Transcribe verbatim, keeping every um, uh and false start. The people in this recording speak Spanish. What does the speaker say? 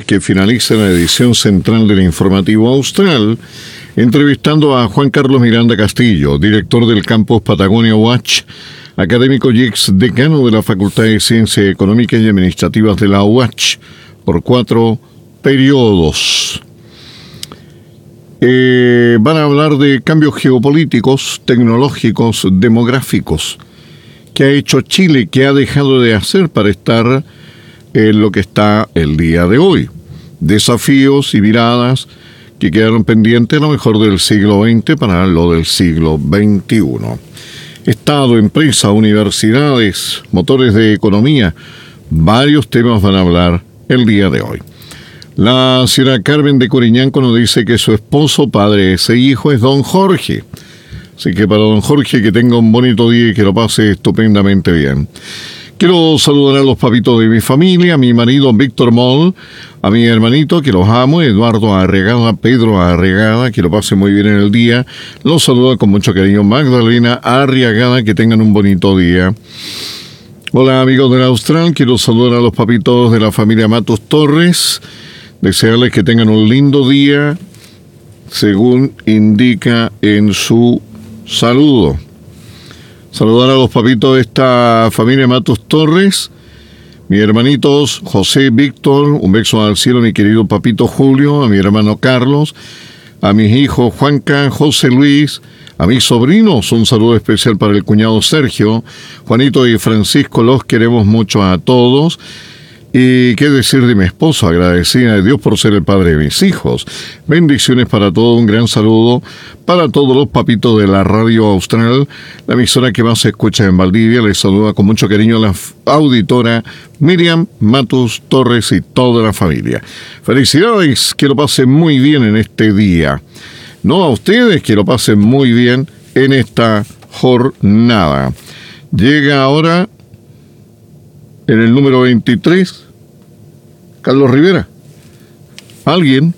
que finaliza la edición central del Informativo Austral, entrevistando a Juan Carlos Miranda Castillo, director del Campus Patagonia U A C H, académico y ex decano de la Facultad de Ciencias Económicas y Administrativas de la U A C H, por cuatro periodos. Eh, van a hablar de cambios geopolíticos, tecnológicos, demográficos, que ha hecho Chile, que ha dejado de hacer para estar en lo que está el día de hoy. Desafíos y miradas que quedaron pendientes a lo mejor del siglo veinte para lo del siglo veintiuno. Estado, empresa, universidades, motores de economía, varios temas van a hablar el día de hoy. La señora Carmen de Coriñanco nos dice que su esposo, padre de ese hijo, es don Jorge. Así que para don Jorge, que tenga un bonito día y que lo pase estupendamente bien. Quiero saludar a los papitos de mi familia, a mi marido Víctor Moll, a mi hermanito, que los amo, Eduardo Arregada, Pedro Arregada, que lo pase muy bien en el día. Los saluda con mucho cariño Magdalena Arriagada, que tengan un bonito día. Hola amigos del Austral, quiero saludar a los papitos de la familia Matos Torres, desearles que tengan un lindo día, según indica en su saludo. Saludar a los papitos de esta familia Matos Torres, mis hermanitos José, Víctor, un beso al cielo a mi querido papito Julio, a mi hermano Carlos, a mis hijos Juanca, José Luis, a mis sobrinos, un saludo especial para el cuñado Sergio, Juanito y Francisco, los queremos mucho a todos. Y qué decir de mi esposo, agradecida a Dios por ser el padre de mis hijos. Bendiciones para todos, un gran saludo para todos los papitos de la Radio Austral, la emisora que más se escucha en Valdivia. Les saluda con mucho cariño la auditora Miriam Matos Torres y toda la familia. Felicidades, que lo pasen muy bien en este día. No a ustedes, que lo pasen muy bien en esta jornada. Llega ahora en el número veintitrés, Carlos Rivera. Alguien